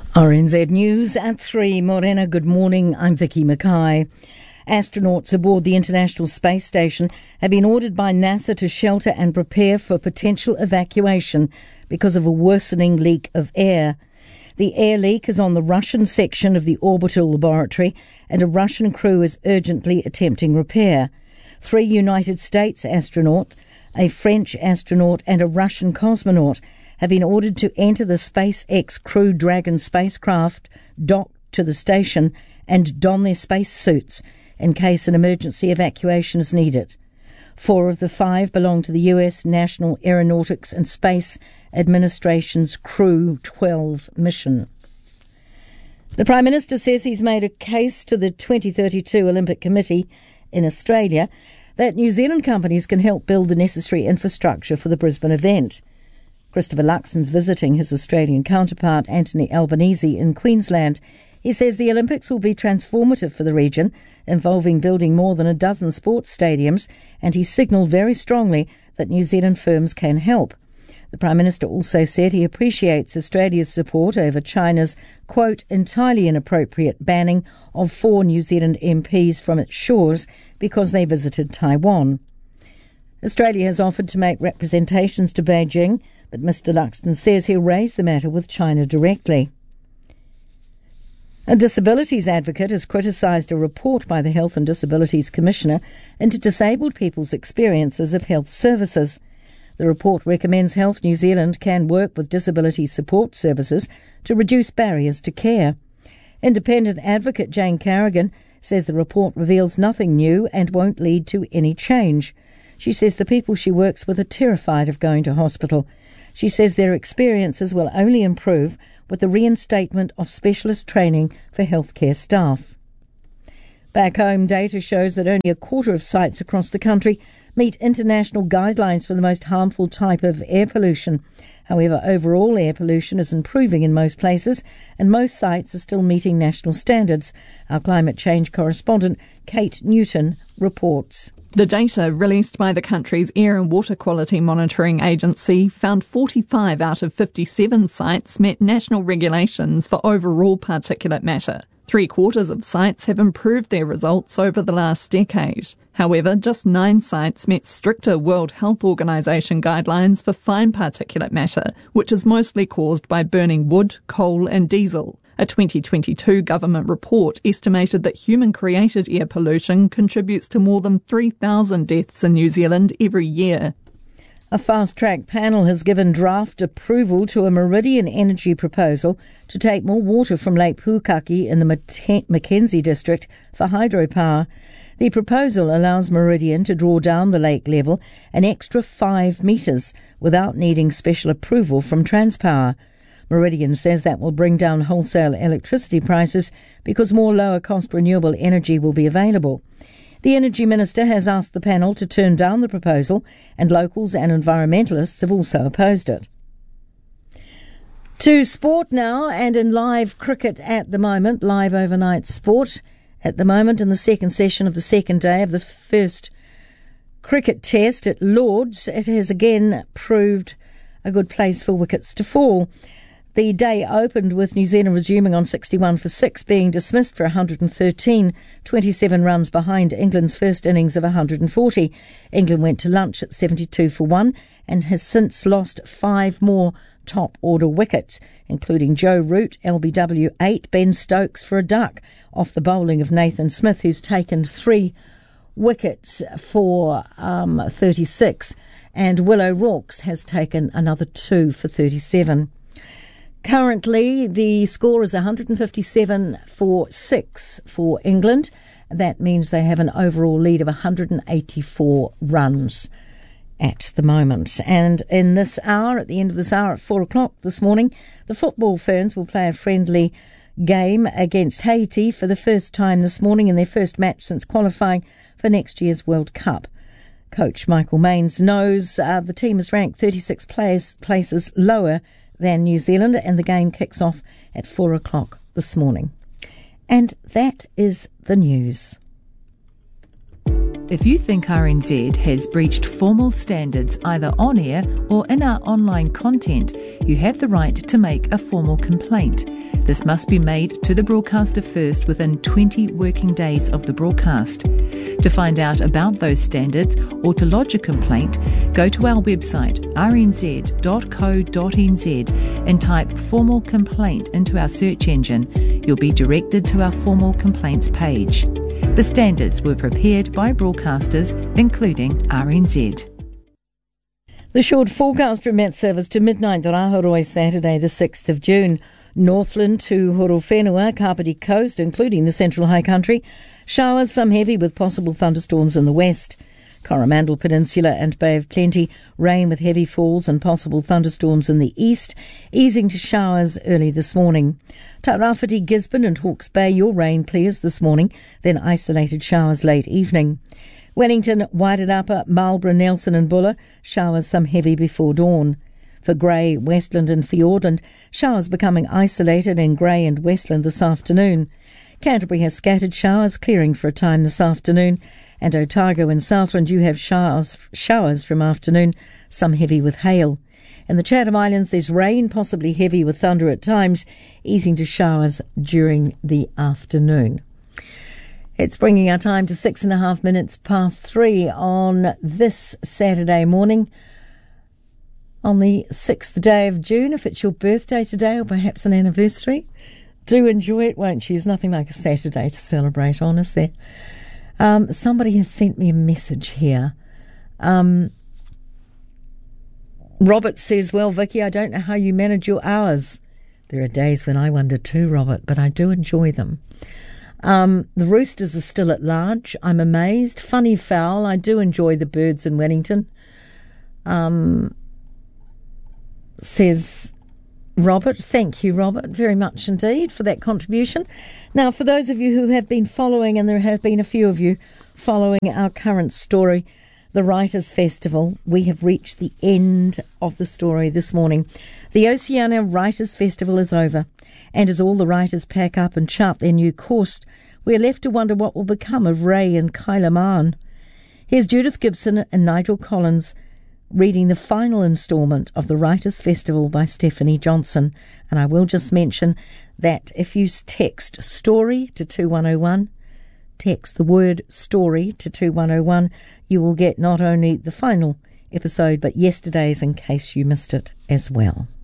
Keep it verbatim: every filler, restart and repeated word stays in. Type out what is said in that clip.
R N Z News at three. Morena, good morning. I'm Vicky Mackay. Astronauts aboard the International Space Station have been ordered by NASA to shelter and prepare for potential evacuation because of a worsening leak of air. The air leak is on the Russian section of the orbital laboratory, and a Russian crew is urgently attempting repair. Three United States astronauts, a French astronaut and a Russian cosmonaut have been ordered to enter the SpaceX Crew Dragon spacecraft, dock to the station and don their spacesuits in case an emergency evacuation is needed. Four of the five belong to the U S National Aeronautics and Space Administration's Crew twelve mission. The Prime Minister says he's made a case to the twenty thirty-two Olympic Committee in Australia that New Zealand companies can help build the necessary infrastructure for the Brisbane event. Christopher Luxon's visiting his Australian counterpart Anthony Albanese in Queensland. He says the Olympics will be transformative for the region, involving building more than a dozen sports stadiums, and he signalled very strongly that New Zealand firms can help. The Prime Minister also said he appreciates Australia's support over China's, quote, entirely inappropriate banning of four New Zealand M Ps from its shores because they visited Taiwan. Australia has offered to make representations to Beijing, but Mister Luxon says he'll raise the matter with China directly. A disabilities advocate has criticised a report by the Health and Disabilities Commissioner into disabled people's experiences of health services. The report recommends Health New Zealand can work with disability support services to reduce barriers to care. Independent advocate Jane Carrigan says the report reveals nothing new and won't lead to any change. She says the people she works with are terrified of going to hospital. She says their experiences will only improve with the reinstatement of specialist training for healthcare staff. Back home, data shows that only a quarter of sites across the country meet international guidelines for the most harmful type of air pollution. However, overall air pollution is improving in most places, and most sites are still meeting national standards. Our climate change correspondent, Kate Newton, reports. The data released by the country's Air and Water Quality Monitoring Agency found forty-five out of fifty-seven sites met national regulations for overall particulate matter. Three quarters of sites have improved their results over the last decade. However, just nine sites met stricter World Health Organization guidelines for fine particulate matter, which is mostly caused by burning wood, coal and diesel. A twenty twenty-two government report estimated that human-created air pollution contributes to more than three thousand deaths in New Zealand every year. A fast-track panel has given draft approval to a Meridian Energy proposal to take more water from Lake Pukaki in the Mackenzie district for hydropower. The proposal allows Meridian to draw down the lake level an extra five metres without needing special approval from Transpower. Meridian says that will bring down wholesale electricity prices because more lower-cost renewable energy will be available. The Energy Minister has asked the panel to turn down the proposal, and locals and environmentalists have also opposed it. To sport now, and in live cricket at the moment, live overnight sport at the moment in the second session of the second day of the first cricket test at Lords. It has again proved a good place for wickets to fall. The day opened with New Zealand resuming on sixty-one for six, being dismissed for one hundred thirteen, twenty-seven runs behind England's first innings of one hundred forty. England went to lunch at seventy-two for one and has since lost five more top-order wickets, including Joe Root, L B W eight, Ben Stokes for a duck, off the bowling of Nathan Smith, who's taken three wickets for um, thirty-six, and Will O'Rourke has taken another two for thirty-seven. Currently, the score is one hundred fifty-seven for six for England. That means they have an overall lead of one hundred eighty-four runs at the moment. And in this hour, at the end of this hour at four o'clock this morning, the football ferns will play a friendly game against Haiti for the first time this morning in their first match since qualifying for next year's World Cup. Coach Michael Maines knows uh, the team is ranked thirty-six place, places lower than New Zealand, and the game kicks off at four o'clock this morning. And that is the news. If you think R N Z has breached formal standards either on air or in our online content, you have the right to make a formal complaint. This must be made to the broadcaster first within twenty working days of the broadcast. To find out about those standards or to lodge a complaint, go to our website r n z dot co dot n z and type formal complaint into our search engine. You'll be directed to our formal complaints page. The standards were prepared by broadcasters, including R N Z. The short forecast from Met Service to midnight Rahoroi, Saturday the sixth of June. Northland to Horowhenua, Kapiti Coast, including the Central High Country. Showers, some heavy with possible thunderstorms in the west. Coromandel Peninsula and Bay of Plenty, rain with heavy falls and possible thunderstorms in the east, easing to showers early this morning. Tairāwhiti, Gisborne and Hawke's Bay, your rain clears this morning, then isolated showers late evening. Wellington, Wairarapa, Marlborough, Nelson and Buller, showers some heavy before dawn. For Grey, Westland and Fiordland, showers becoming isolated in Grey and Westland this afternoon. Canterbury has scattered showers clearing for a time this afternoon, and Otago and Southland you have showers, showers from afternoon, some heavy with hail. In the Chatham Islands there's rain, possibly heavy with thunder at times, easing to showers during the afternoon. It's bringing our time to six and a half minutes past three on this Saturday morning, on the sixth day of June. If it's your birthday today or perhaps an anniversary, do enjoy it, won't you? There's nothing like a Saturday to celebrate on, is there? Um, somebody has sent me a message here. Um, Robert says, well, Vicky, I don't know how you manage your hours. There are days when I wonder too, Robert, but I do enjoy them. Um, the roosters are still at large. I'm amazed. Funny fowl. I do enjoy the birds in Wellington. Um, says Robert. Thank you, Robert, very much indeed for that contribution. Now, for those of you who have been following, and there have been a few of you following our current story, the Writers' Festival, we have reached the end of the story this morning. The Oceania Writers' Festival is over, and as all the writers pack up and chart their new course, we're left to wonder what will become of Ray and Kyla Mann. Here's Judith Gibson and Nigel Collins reading the final instalment of the Writers' Festival by Stephanie Johnson. And I will just mention that if you text STORY to two one oh one, text the word STORY to two one oh one, you will get not only the final episode but yesterday's in case you missed it as well.